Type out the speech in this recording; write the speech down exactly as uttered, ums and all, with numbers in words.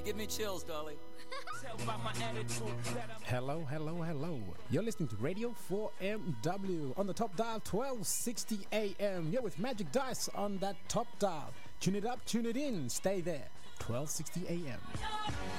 give me chills, darling. Hello, hello, hello. You're listening to Radio four M W on the top dial twelve sixty A M. You're with Magic Dice on that top dial. Tune it up, tune it in. Stay there. twelve sixty A M.